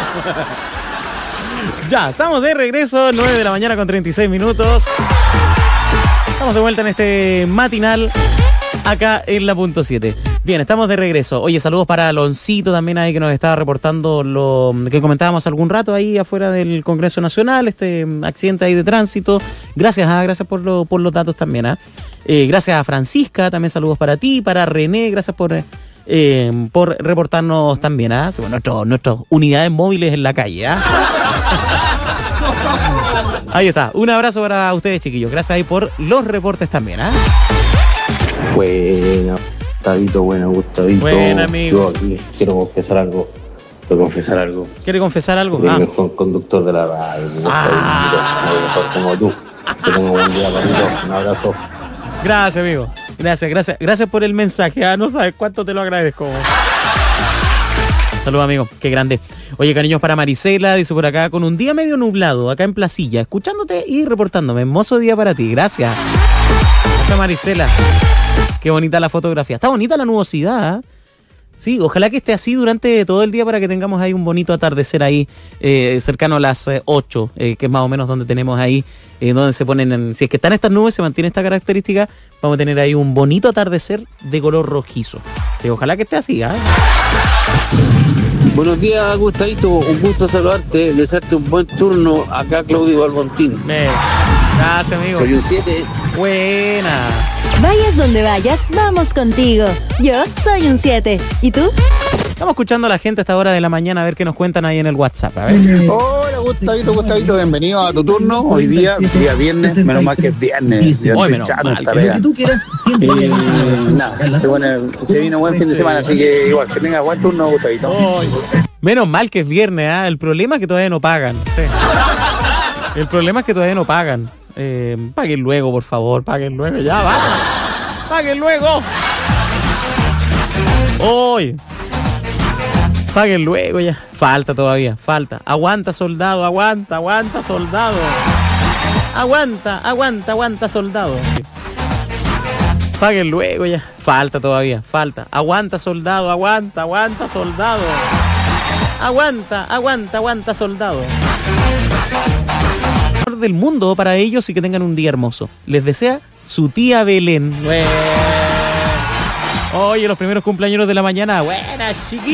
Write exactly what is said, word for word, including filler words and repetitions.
Ya, estamos de regreso, nueve de la mañana con treinta y seis minutos. Estamos de vuelta en este matinal, acá en la punto siete. Bien, estamos de regreso. Oye, saludos para Aloncito también ahí que nos estaba reportando lo que comentábamos algún rato ahí afuera del Congreso Nacional, este accidente ahí de tránsito. Gracias, ah, gracias por, lo, por los datos también. Ah. Eh, gracias a Francisca, también saludos para ti, para René, gracias por, eh, por reportarnos también. Ah. Bueno, nuestro, nuestras unidades móviles en la calle. Ah. Ahí está, un abrazo para ustedes, chiquillos. Gracias ahí por los reportes también. ¿Ah? Buena, Gustavito, buena, Gustavito. Buena, amigo. Yo aquí quiero confesar algo. Quiero confesar algo. ¿Quiere confesar algo? Soy ah. el mejor conductor de la radio. Ah. No mejor como tú. Que tengo buen día, Patito. Un abrazo. Gracias, amigo. Gracias, gracias. Gracias por el mensaje. Ah, no sabes cuánto te lo agradezco. Saludos, amigo. Qué grande. Oye, cariños para Marisela, dice por acá, con un día medio nublado, acá en Placilla, escuchándote y reportándome. Hermoso día para ti. Gracias. Gracias, Marisela. Qué bonita la fotografía. Está bonita la nubosidad. ¿Eh? Sí, ojalá que esté así durante todo el día para que tengamos ahí un bonito atardecer ahí, eh, cercano a las eh, ocho, eh, que es más o menos donde tenemos ahí, eh, donde se ponen, en, si es que están estas nubes, se mantiene esta característica, vamos a tener ahí un bonito atardecer de color rojizo. Eh, ojalá que esté así, ¿eh? Buenos días, Gustavito. Un gusto saludarte, desearte un buen turno. Acá Claudio Albontín. Eh, gracias, amigo. Soy un siete. Buena. Vayas donde vayas, vamos contigo. Yo soy un siete. ¿Y tú? Estamos escuchando a la gente a esta hora de la mañana a ver qué nos cuentan ahí en el WhatsApp. A ver. Hola, Gustavito, Gustavito. Bienvenido a tu turno. Hoy día, día viernes. Menos mal que es viernes. Yo estoy echando esta pega. Y nada, se, pone, se viene un buen fin de semana, así que igual, que tengas buen turno, Gustavito. Oh, menos mal que es viernes, ¿eh? El problema es que todavía no pagan. Sí. El problema es que todavía no pagan. Eh, paguen luego, por favor, paguen luego, ya va. Paguen luego. Hoy. Paguen luego ya. Falta todavía, falta. Aguanta, soldado, aguanta, aguanta, soldado. Aguanta, aguanta, aguanta, soldado. Paguen luego ya. Falta todavía, falta. Aguanta, soldado, aguanta, aguanta, soldado. Aguanta, aguanta, aguanta, soldado. Del mundo para ellos y que tengan un día hermoso. Les desea su tía Belén. Bueno. Oye, los primeros cumpleaños de la mañana. Buenas, chiquillos.